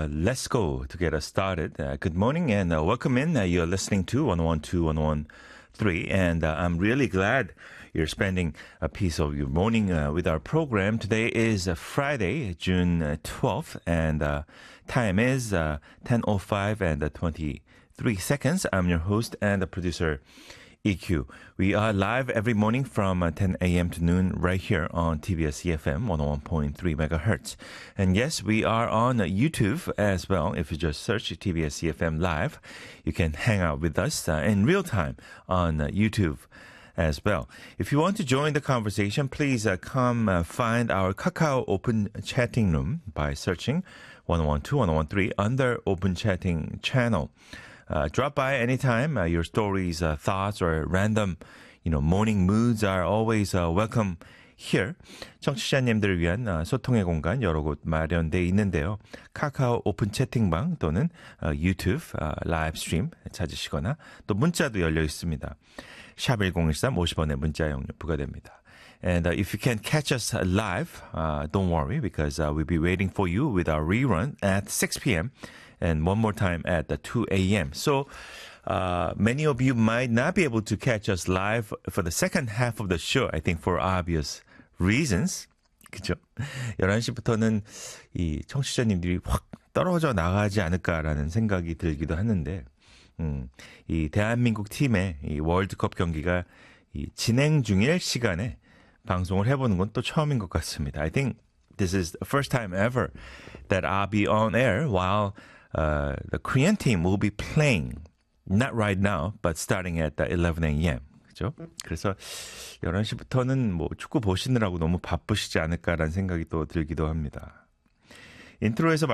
let's go to get us started. Good morning and welcome in. You're listening to 101.2, 101.3, and I'm really glad you're spending a piece of your morning with our program. Today is Friday, June 12th, and time is 10:05 and 23 seconds. I'm your host and the producer, EQ. We are live every morning from 10 a.m. to noon right here on TBS EFM 101.3 megahertz. And yes, we are on YouTube as well. If you just search TBS EFM Live, you can hang out with us in real time on YouTube as well. If you want to join the conversation, please come find our Kakao Open Chatting Room by searching 1012, 1013 under Open Chatting channel. Drop by anytime. Your stories, thoughts, or random, morning moods are always welcome here. 청취자님들을 위한 소통의 공간 여러 곳 마련되어 있는데요. 카카오 오픈 채팅방 또는 유튜브 라이브 스트림 찾으시거나 또 문자도 열려 있습니다. 샵 1013 50원의 문자 용료 부과됩니다. And if you can't catch us live, don't worry because we'll be waiting for you with our rerun at 6 p.m. and one more time at 2 a.m. So many of you might not be able to catch us live for the second half of the show, I think for obvious reasons. 그죠? 11시부터는 이 청취자님들이 확 떨어져 나가지 않을까라는 생각이 들기도 하는데, 이 대한민국 팀의 이 월드컵 경기가 이 진행 중일 시간에 방송을 해보는 건 또 처음인 것 같습니다. I think this is the first time ever that I'll be on air while the Korean team will be playing. Not right now, but starting at 11 a.m. 그죠? 그래서 11시부터는 뭐 축구 보시느라고 너무 바쁘시지 않을까라는 생각이 또 들기도 합니다. 인트로에서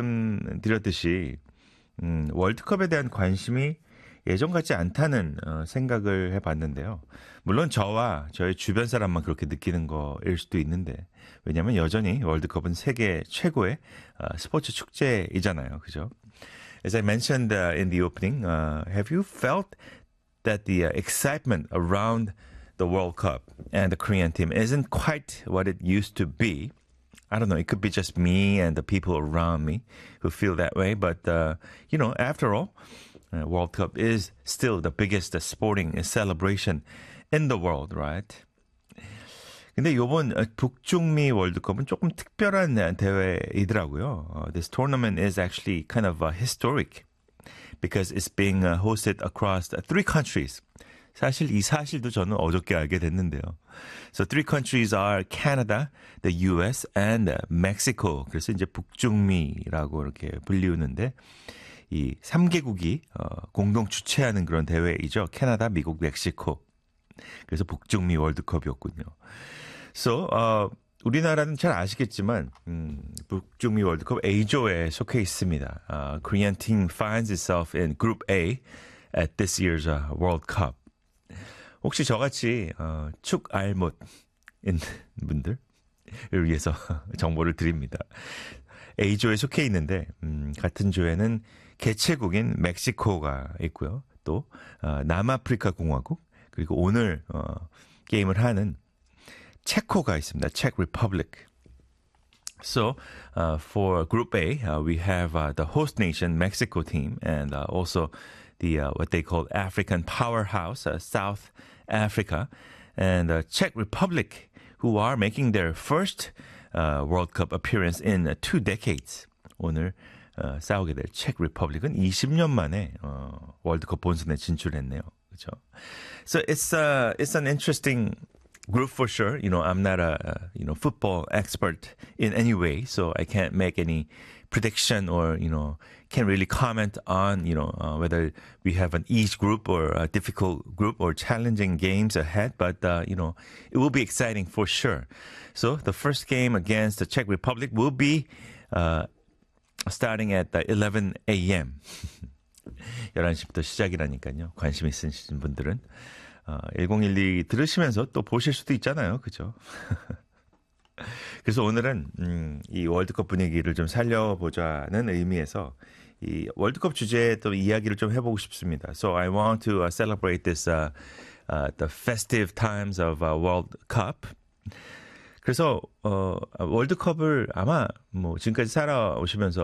말씀드렸듯이 월드컵에 대한 관심이 예전 같지 않다는 생각을 해봤는데요. 물론 저와 저의 주변 사람만 그렇게 느끼는 거일 수도 있는데 왜냐하면 여전히 월드컵은 세계 최고의 스포츠 축제이잖아요. 그죠? As I mentioned in the opening, have you felt that the excitement around the World Cup and the Korean team isn't quite what it used to be? I don't know, it could be just me and the people around me who feel that way, but after all, World Cup is still the biggest sporting celebration in the world, right? 근데 이번 북중미 월드컵은 조금 특별한 대회이더라고요. This tournament is actually kind of historic because it's being hosted across 3 countries. 사실 이 사실도 저는 어저께 알게 됐는데요. So 3 countries are Canada, the US, and Mexico. 그래서 이제 북중미라고 이렇게 불리우는데 이 3개국이 공동 주최하는 그런 대회이죠. 캐나다, 미국, 멕시코. 그래서 북중미 월드컵이었군요. So, 우리나라는 잘 아시겠지만 북중미 월드컵 A조에 속해 있습니다. Korean team finds itself in Group A at this year's World Cup. 혹시 저같이 축 알못인 분들을 위해서 정보를 드립니다. A조에 속해 있는데 같은 조에는 개최국인 멕시코가 있고요. 또 남아프리카 공화국 그리고 오늘 게임을 하는 체코가 있습니다. Czech Republic. So, for Group A, we have the host nation Mexico team and also the what they call African powerhouse, South Africa, and Czech Republic, who are making their first World Cup appearance in 2 decades. 오늘 싸우게 될 Czech Republic은 20년 만에 월드컵 본선에 진출했네요. 그렇죠? So it's an interesting group for sure. I'm not a football expert in any way, so I can't make any prediction or can't really comment on whether we have an easy group or a difficult group or challenging games ahead. But it will be exciting for sure. So the first game against the Czech Republic will be starting at 11 a.m. 11시부터 시작이라니까요. 관심 있으신 분들은 1012 들으시면서 또 보실 수도 있잖아요. 그죠? 그래서 오늘은 이 월드컵 분위기를 좀 살려보자는 의미에서 이 월드컵 주제에 또 이야기를 좀 해보고 싶습니다. So I want to celebrate this the festive times of World Cup. 그래서 월드컵을 아마 뭐 지금까지 살아오시면서